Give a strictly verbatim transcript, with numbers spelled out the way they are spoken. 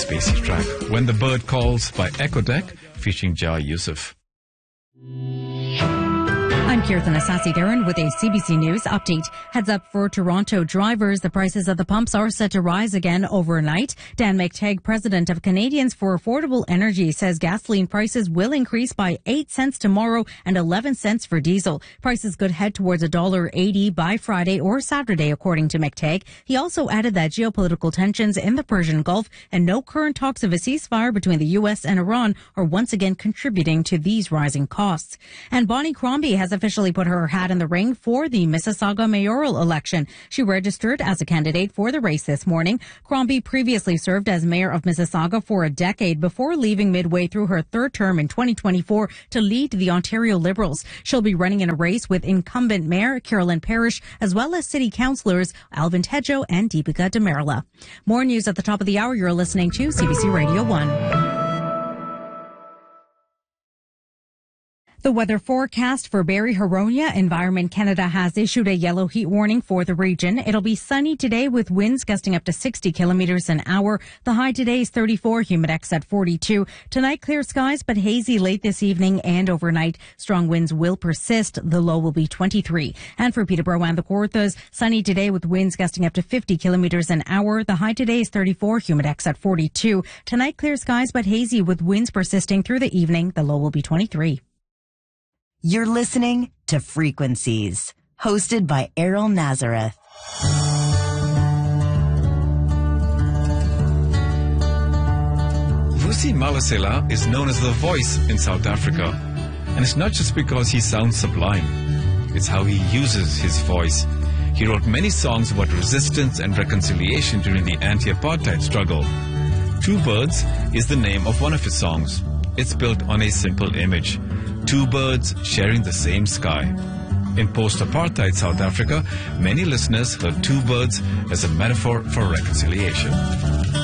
Spacey track, When the Bird Calls by Echo Deck, featuring Jah Yusuf. I'm Kirtan Asasi-Darren with a C B C News update. Heads up for Toronto drivers. The prices at the pumps are set to rise again overnight. Dan McTeague, president of Canadians for Affordable Energy, says gasoline prices will increase by eight cents tomorrow and eleven cents for diesel. Prices could head towards one dollar eighty by Friday or Saturday, according to McTeague. He also added that geopolitical tensions in the Persian Gulf and no current talks of a ceasefire between the U S and Iran are once again contributing to these rising costs. And Bonnie Crombie has officially put her hat in the ring for the Mississauga mayoral election. She registered as a candidate for the race this morning. Crombie previously served as mayor of Mississauga for a decade before leaving midway through her third term in twenty twenty-four to lead the Ontario Liberals. She'll be running in a race with incumbent Mayor Carolyn Parrish, as well as city councillors Alvin Tedjo and Deepika Demerla. More news at the top of the hour. You're listening to C B C Radio one. The weather forecast for Barrie Huronia. Environment Canada has issued a yellow heat warning for the region. It'll be sunny today with winds gusting up to sixty kilometers an hour. The high today is thirty-four, humidex at forty-two. Tonight, clear skies, but hazy late this evening and overnight. Strong winds will persist. The low will be twenty-three. And for Peterborough and the Kawarthas, sunny today with winds gusting up to fifty kilometers an hour. The high today is thirty-four, humidex at forty-two. Tonight, clear skies, but hazy with winds persisting through the evening. The low will be twenty-three. You're listening to Frequencies, hosted by Errol Nazareth. Vusi Malesela is known as the voice in South Africa. And it's not just because he sounds sublime. It's how he uses his voice. He wrote many songs about resistance and reconciliation during the anti-apartheid struggle. Two Birds is the name of one of his songs. It's built on a simple image. Two birds sharing the same sky. In post-apartheid South Africa, many listeners heard two birds as a metaphor for reconciliation.